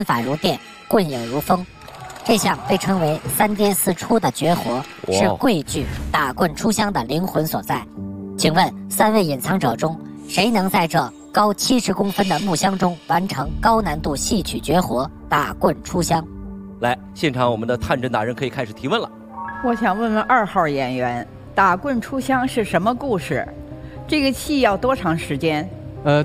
法如电，棍影如风。这项被称为3颠4出的绝活，是桂剧打棍出香的灵魂所在。请问3位隐藏者中，谁能在这高70公分的木箱中完成高难度戏曲绝活打棍出香？ 来，现场我们的探侦大人可以开始提问了。 我想问问2号演员，打棍出香是什么故事？这个戏要多长时间？